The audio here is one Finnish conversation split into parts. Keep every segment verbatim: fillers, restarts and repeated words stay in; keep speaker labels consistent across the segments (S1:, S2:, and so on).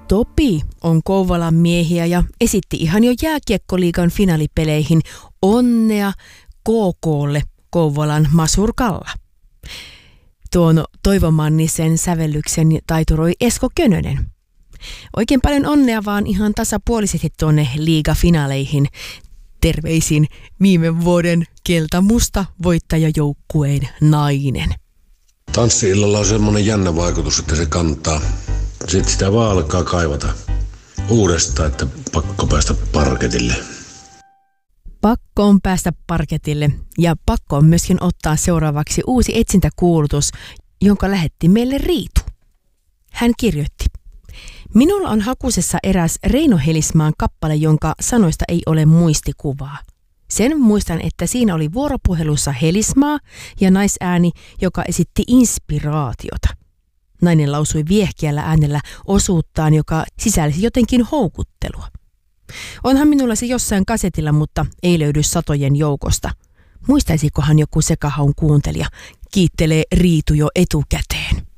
S1: Topi on Kouvolan miehiä ja esitti ihan jo jääkiekkoliigan finaalipeleihin onnea K K:lle Kouvolan Masurkalla. Tuon Toivo Mannisen sävellyksen taituroi Esko Könönen. Oikein paljon onnea vaan ihan tasapuolisesti tuonne liigafinaaleihin. Terveisin viime vuoden keltamusta voittajajoukkueen nainen.
S2: Tanssi-illalla on semmoinen jännä vaikutus, että se kantaa. Sitten sitä vaan alkaa kaivata uudestaan, että pakko päästä parketille.
S1: Pakko on päästä parketille ja pakko on myöskin ottaa seuraavaksi uusi etsintäkuulutus, jonka lähetti meille Riitu. Hän kirjoitti: Minulla on hakusessa eräs Reino Helismaan kappale, jonka sanoista ei ole muistikuvaa. Sen muistan, että siinä oli vuoropuhelussa Helismaa ja naisääni, joka esitti inspiraatiota. Nainen lausui viehkeällä äänellä osuuttaan, joka sisälsi jotenkin houkuttelua. Onhan minulla se jossain kasetilla, mutta ei löydy satojen joukosta. Muistaisikohan joku sekahaun kuuntelija? Kiittelee Riitu jo etukäteen.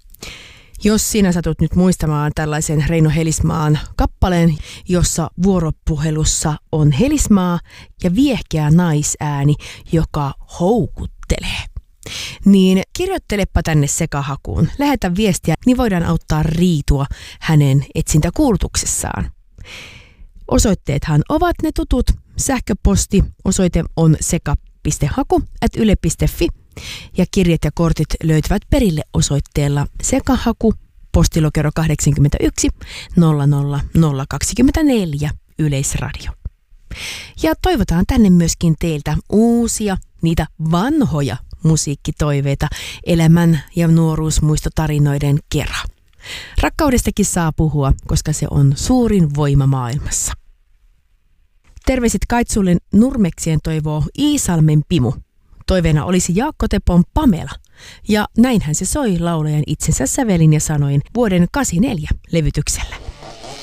S1: Jos sinä satut nyt muistamaan tällaisen Reino Helismaan kappaleen, jossa vuoropuhelussa on Helismaa ja viehkeä naisääni, joka houkuttelee, niin kirjoittelepa tänne sekahakuun. Lähetä viestiä, niin voidaan auttaa Riitua hänen etsintäkuulutuksessaan. Osoitteethan ovat ne tutut. Sähköposti osoite on seka piste haku ät yle piste fi ja kirjat ja kortit löytyvät perille osoitteella sekahaku, postilokero kahdeksankymmentäyksi nolla nolla nolla kaksikymmentäneljä Yleisradio. Ja toivotaan tänne myöskin teiltä uusia, niitä vanhoja musiikkitoiveita elämän ja nuoruusmuistotarinoiden kera. Rakkaudestakin saa puhua, koska se on suurin voima maailmassa. Terveiset Kaitsulle Nurmeksien toivoo Iisalmen Pimu. Toiveena olisi Jaakko Tepon Pamela. Ja näinhän se soi laulajan itsensä sävelin ja sanoin vuoden kahdeksankymmentäneljä levytyksellä.